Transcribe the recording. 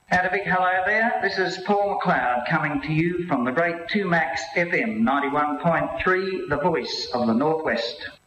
And a big hello there. This is Paul McLeod coming to you from the great 2Max FM 91.3, the voice of the Northwest.